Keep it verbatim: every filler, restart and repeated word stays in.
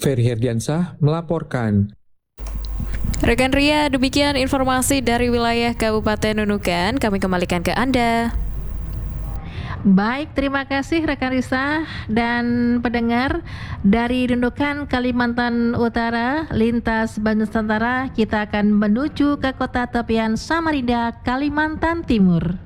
Ferry Herdiansah melaporkan. Rekan Ria, demikian informasi dari wilayah Kabupaten Nunukan. Kami kembalikan ke Anda. Baik, terima kasih rekan Risa dan pendengar dari Nunukan, Kalimantan Utara, lintas Nusantara. Kita akan menuju ke kota tepian Samarinda, Kalimantan Timur.